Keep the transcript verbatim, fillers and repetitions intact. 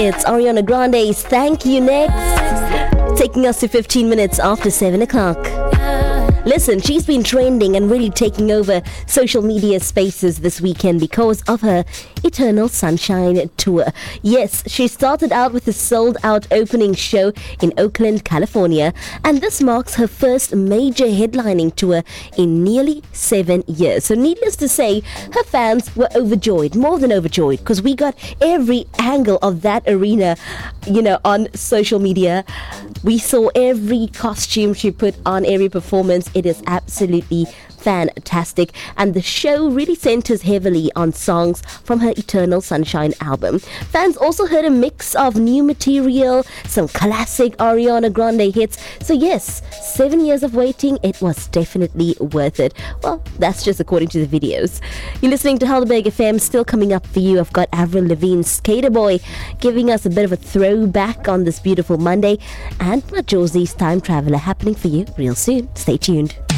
It's Ariana Grande's Thank You next, taking us to fifteen minutes after seven o'clock. Listen, she's been trending and really taking over social media spaces this weekend because of her Eternal Sunshine tour. Yes, she started out with a sold-out opening show in Oakland, California, and this marks her first major headlining tour in nearly seven years. So needless to say, her fans were overjoyed, more than overjoyed, because we got every angle of that arena, you know, on social media. We saw every costume she put on, every performance. It is absolutely fantastic, and the show really centers heavily on songs from her Eternal Sunshine album. Fans also heard a mix of new material, some classic Ariana Grande hits. So yes, seven years of waiting, it was definitely worth it. Well, that's just according to the videos. You're listening to Helderberg F M. Still coming up for you, I've got Avril Lavigne's Skater Boy giving us a bit of a throwback on this beautiful Monday, and my Josie's Time Traveler happening for you real soon. Stay tuned.